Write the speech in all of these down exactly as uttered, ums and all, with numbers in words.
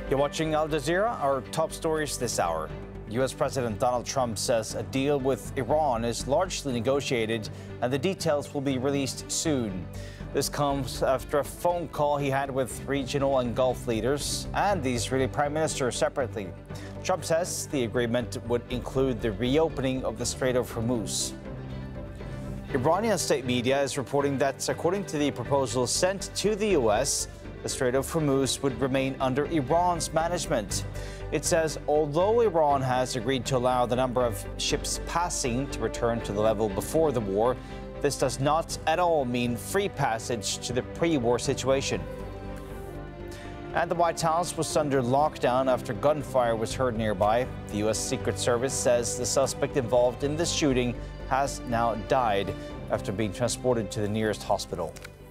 You're watching Al Jazeera, our top stories this hour. U S President Donald Trump says a deal with Iran is largely negotiated and the details will be released soon. This comes after a phone call he had with regional and Gulf leaders and the Israeli Prime Minister separately. Trump says the agreement would include the reopening of the Strait of Hormuz. Iranian state media is reporting that, according to the proposal sent to the U S, the Strait of Hormuz would remain under Iran's management. It says although Iran has agreed to allow the number of ships passing to return to the level before the war, this does not at all mean free passage to the pre-war situation. And the White House was under lockdown after gunfire was heard nearby. The U S Secret Service says the suspect involved in this shooting has now died after being transported to the nearest hospital.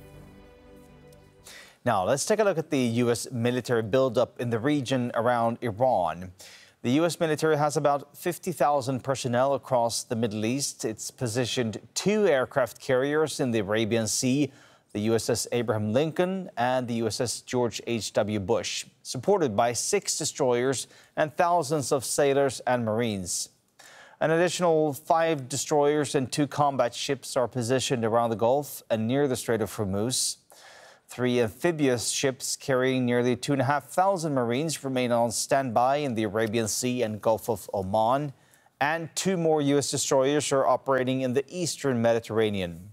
Now, let's take a look at the U S military buildup in the region around Iran. The U S military has about fifty thousand personnel across the Middle East. It's positioned two aircraft carriers in the Arabian Sea, the U S S Abraham Lincoln and the U S S George H W Bush, supported by six destroyers and thousands of sailors and Marines. An additional five destroyers and two combat ships are positioned around the Gulf and near the Strait of Hormuz. Three amphibious ships carrying nearly two and a half thousand Marines remain on standby in the Arabian Sea and Gulf of Oman, and two more U S destroyers are operating in the eastern Mediterranean.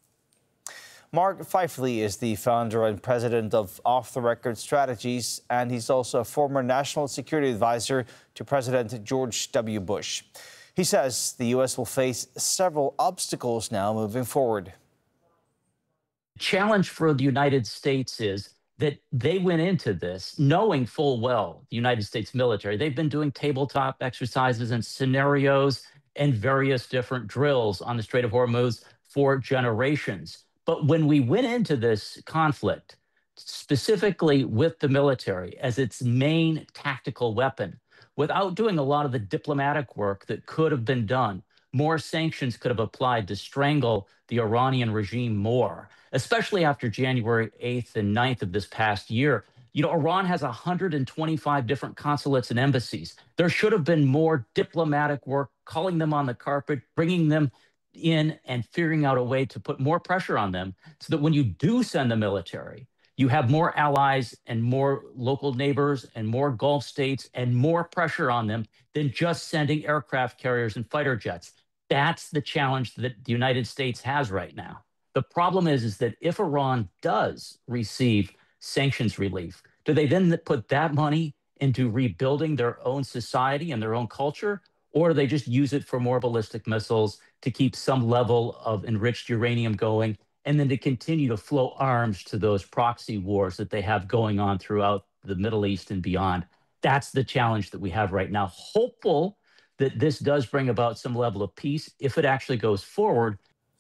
Mark Feifley is the founder and president of Off the Record Strategies, and he's also a former national security advisor to President George W. Bush. He says the U S will face several obstacles now moving forward. Challenge for the United States is that they went into this knowing full well, the United States military, they've been doing tabletop exercises and scenarios and various different drills on the Strait of Hormuz for generations. But when we went into this conflict, specifically with the military as its main tactical weapon, without doing a lot of the diplomatic work that could have been done, more sanctions could have applied to strangle the Iranian regime more, especially after January eighth and ninth of this past year. You know, Iran has one hundred twenty-five different consulates and embassies. There should have been more diplomatic work, calling them on the carpet, bringing them in and figuring out a way to put more pressure on them so that when you do send the military, you have more allies and more local neighbors and more Gulf states and more pressure on them than just sending aircraft carriers and fighter jets. That's the challenge that the United States has right now. The problem is, is that if Iran does receive sanctions relief, do they then put that money into rebuilding their own society and their own culture? Or do they just use it for more ballistic missiles to keep some level of enriched uranium going and then to continue to flow arms to those proxy wars that they have going on throughout the Middle East and beyond? That's the challenge that we have right now. Hopeful that this does bring about some level of peace if it actually goes forward.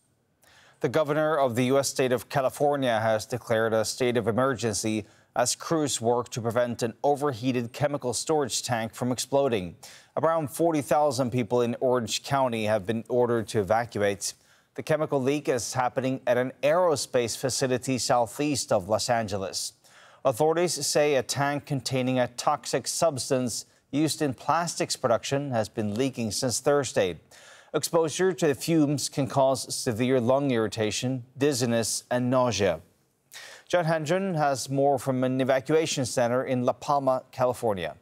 The governor of the U S state of California has declared a state of emergency as crews work to prevent an overheated chemical storage tank from exploding. Around forty thousand people in Orange County have been ordered to evacuate. The chemical leak is happening at an aerospace facility southeast of Los Angeles. Authorities say a tank containing a toxic substance used in plastics production has been leaking since Thursday. Exposure to the fumes can cause severe lung irritation, dizziness, and nausea. John Hendren has more from an evacuation center in La Palma, California.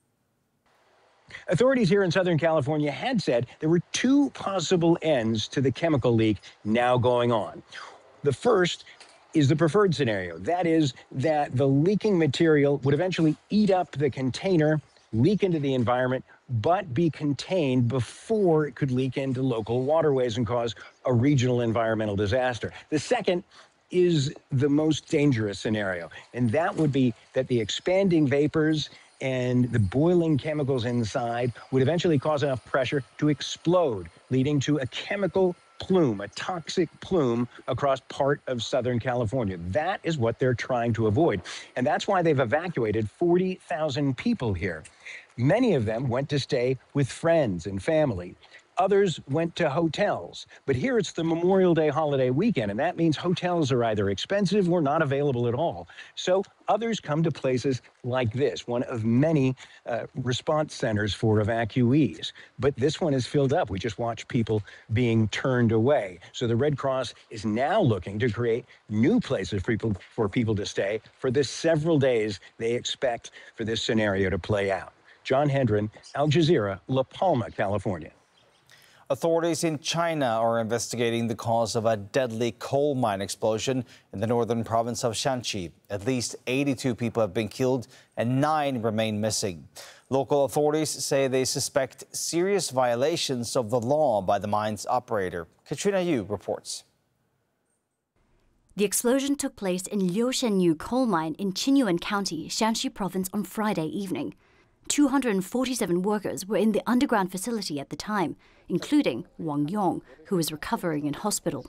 Authorities here in Southern California had said there were two possible ends to the chemical leak now going on. The first is the preferred scenario. That is that the leaking material would eventually eat up the container, leak into the environment, but be contained before it could leak into local waterways and cause a regional environmental disaster. The second is the most dangerous scenario, and that would be that the expanding vapors and the boiling chemicals inside would eventually cause enough pressure to explode, leading to a chemical plume, a toxic plume across part of Southern California. That is what they're trying to avoid. And that's why they've evacuated forty thousand people here. Many of them went to stay with friends and family. Others went to hotels. But here it's the Memorial Day holiday weekend, and that means hotels are either expensive or not available at all. So others come to places like this, one of many uh, response centers for evacuees. But this one is filled up. We just watch people being turned away. So the Red Cross is now looking to create new places for people, for people to stay for the several days they expect for this scenario to play out. John Hendren, Al Jazeera, La Palma, California. Authorities in China are investigating the cause of a deadly coal mine explosion in the northern province of Shanxi. At least eighty-two people have been killed and nine remain missing. Local authorities say they suspect serious violations of the law by the mine's operator. Katrina Yu reports. The explosion took place in Liushenyu coal mine in Qinyuan County, Shanxi province on Friday evening. two hundred forty-seven workers were in the underground facility at the time, including Wang Yong, who is recovering in hospital.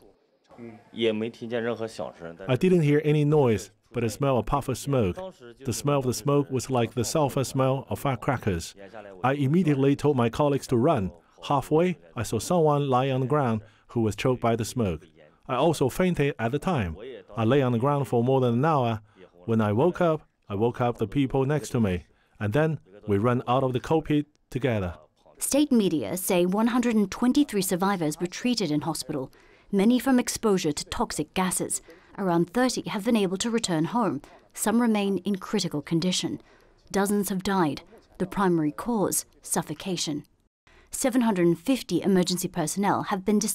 I didn't hear any noise, but I smelled a puff of smoke. The smell of the smoke was like the sulfur smell of firecrackers. I immediately told my colleagues to run. Halfway, I saw someone lying on the ground who was choked by the smoke. I also fainted at the time. I lay on the ground for more than an hour. When I woke up, I woke up the people next to me, and then we ran out of the coal pit together. State media say one hundred twenty-three survivors were treated in hospital, many from exposure to toxic gases. Around thirty have been able to return home. Some remain in critical condition. Dozens have died. The primary cause, suffocation. seven hundred fifty emergency personnel have been dispatched